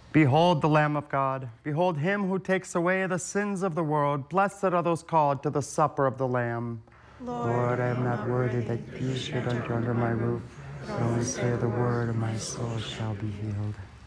Behold the Lamb of God. Behold him who takes away the sins of the world. Blessed are those called to the supper of the Lamb. Lord, I am not worthy that you should enter under my roof. But only say the word, and my soul shall be healed.